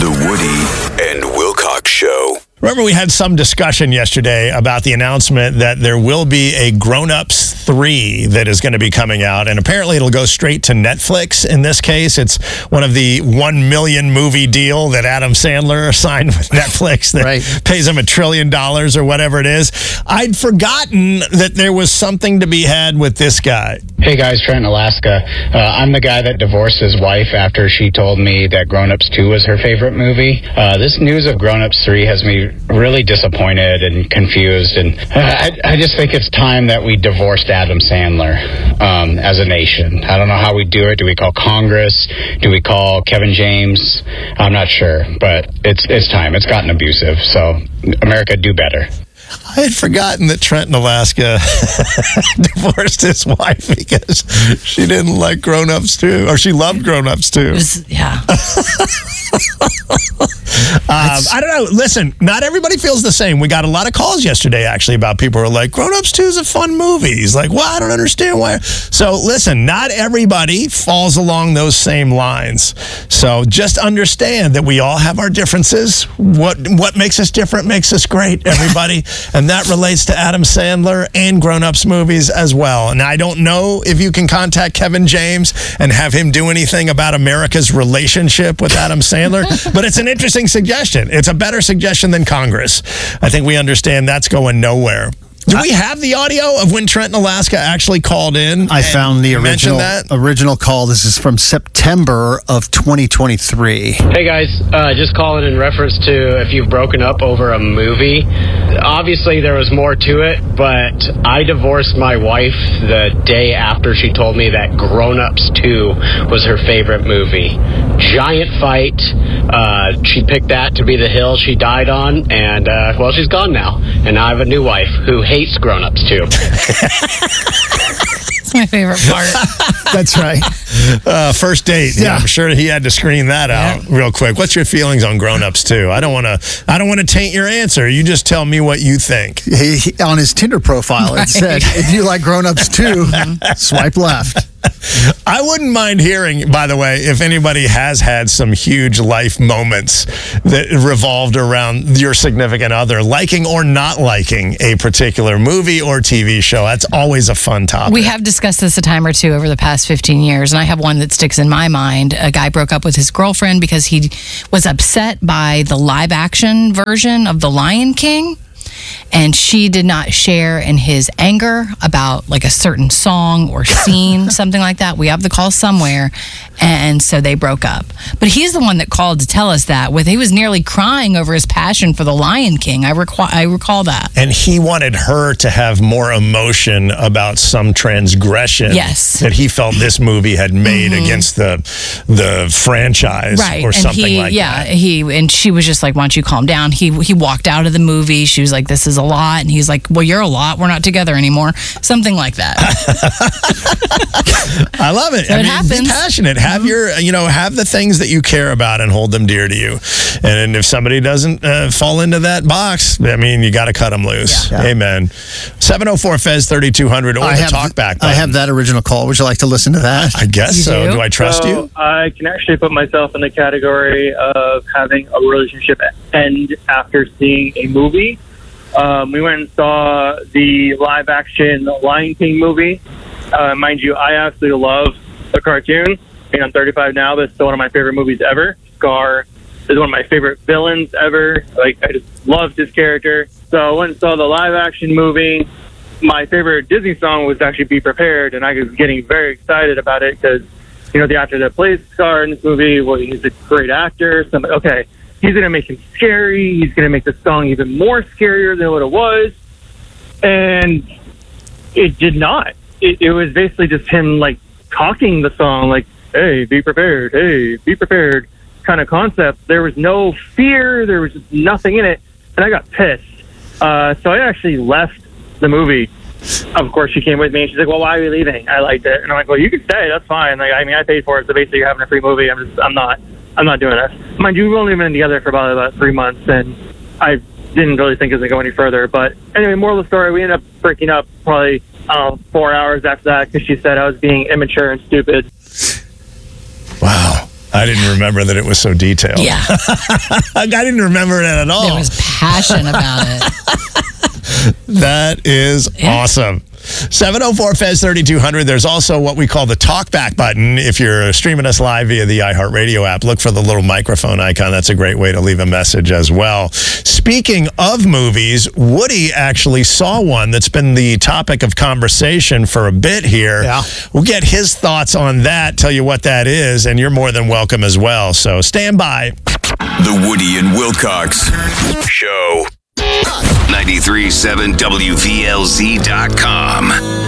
The Woody and Wilcox Show. Remember, we had some discussion yesterday about the announcement that there will be a Grown Ups 3 that is going to be coming out, and apparently it'll go straight to Netflix. In this case, it's one of the 1 million movie deal that Adam Sandler signed with Netflix that pays him $1 trillion or whatever it is. I'd forgotten that there was something to be had with this guy. Hey guys, Trent, Alaska. I'm the guy that divorced his wife after she told me that Grown Ups 2 was her favorite movie. This news of Grown Ups 3 has me really disappointed and confused, and I just think it's time that we divorced Adam Sandler as a nation. I don't know how we do it. Do we call Congress? Do we call Kevin James? I'm not sure, but it's time. It's gotten abusive, so America, do better. I had forgotten that Trent in Alaska divorced his wife because she didn't like Grown Ups 2, or she loved Grown Ups 2. Yeah. I don't know. Listen, not everybody feels the same. We got a lot of calls yesterday, actually, about people who are like, Grown Ups 2 is a fun movie. He's like, well, I don't understand why. So, listen, not everybody falls along those same lines. So, just understand that we all have our differences. What makes us different makes us great, everybody. And that relates to Adam Sandler and Grown Ups movies as well. And I don't know if you can contact Kevin James and have him do anything about America's relationship with Adam Sandler, but it's an interesting suggestion. It's a better suggestion than Congress. I think we understand that's going nowhere. Do we have the audio of when Trent in Alaska actually called in? I found the original call. This is from September of 2023. Hey guys, just calling in reference to if you've broken up over a movie. Obviously there was more to it, but I divorced my wife the day after she told me that Grown Ups 2 was her favorite movie. Giant fight. She picked that to be the hill she died on, and well, she's gone now. And I have a new wife who hates Grown Ups 2. That's my favorite part. That's right. First date. Yeah, I'm sure he had to screen that out real quick. What's your feelings on Grown Ups 2? I don't want to taint your answer. You just tell me what you think. He on his Tinder profile, it said, if you like Grown Ups 2, swipe left. I wouldn't mind hearing, by the way, if anybody has had some huge life moments that revolved around your significant other liking or not liking a particular movie or TV show. That's always a fun topic. We have discussed this a time or two over the past 15 years, and I have one that sticks in my mind. A guy broke up with his girlfriend because he was upset by the live-action version of The Lion King. And she did not share in his anger about like a certain song or scene, something like that. We have the call somewhere, and so they broke up. But he's the one that called to tell us that. He was nearly crying over his passion for The Lion King. I recall that. And he wanted her to have more emotion about some transgression that he felt this movie had made against the franchise or something like that. And she was just like, why don't you calm down? He walked out of the movie. She was like, this is a lot. And he's like, well, you're a lot. We're not together anymore. Something like that. I love it. So it happens. Be passionate. Have have the things that you care about and hold them dear to you. And if somebody doesn't fall into that box, I mean, you got to cut them loose. Yeah. Amen. 704-FEZ 3200 or the talkback button. I have that original call. Would you like to listen to that? I guess so. Do I trust you? I can actually put myself in the category of having a relationship end after seeing a movie. We went and saw the live-action Lion King movie. Mind you, I absolutely love the cartoon. I mean, I'm 35 now, but it's still one of my favorite movies ever. Scar is one of my favorite villains ever. Like, I just loved his character. So I went and saw the live-action movie. My favorite Disney song was actually Be Prepared, and I was getting very excited about it because, the actor that plays Scar in this movie, well, he's a great actor. So I'm like, okay, he's going to make him scary. He's going to make the song even more scarier than what it was. And it did not. It was basically just him, like, talking the song, like, hey, be prepared, kind of concept. There was no fear. There was just nothing in it. And I got pissed. So I actually left the movie. Of course, she came with me, and she's like, well, why are you leaving? I liked it. And I'm like, well, you can stay. That's fine. Like, I mean, I paid for it, so basically you're having a free movie. I'm not doing this. Mind you, we've only been together for about 3 months, and I didn't really think it was going to go any further. But anyway, moral of the story, we ended up breaking up probably 4 hours after that because she said I was being immature and stupid. Wow. I didn't remember that it was so detailed. Yeah. I didn't remember it at all. There was passion about it. That is awesome. 704-FEZ3200. There's also what we call the talkback button. If you're streaming us live via the iHeartRadio app, look for the little microphone icon. That's a great way to leave a message as well. Speaking of movies, Woody actually saw one that's been the topic of conversation for a bit here. Yeah. We'll get his thoughts on that, tell you what that is, and you're more than welcome as well. So stand by. The Woody and Wilcox Show. 93.7 WVLZ.com.